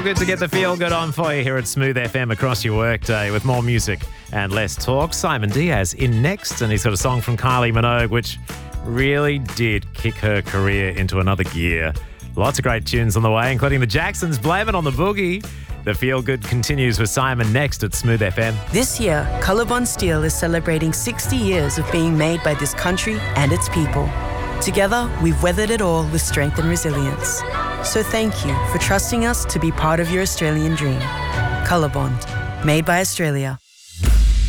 Good to get the feel good on for you here at Smooth FM across your workday with more music and less talk. Simon Diaz in next, and he's got a song from Kylie Minogue which really did kick her career into another gear. Lots of great tunes on the way, including the Jacksons, Blame It on the Boogie. The feel good continues with Simon next at Smooth FM. This year, Colorbond Steel is celebrating 60 years of being made by this country and its people. Together, we've weathered it all with strength and resilience. So thank you for trusting us to be part of your Australian dream. Colorbond, made by Australia.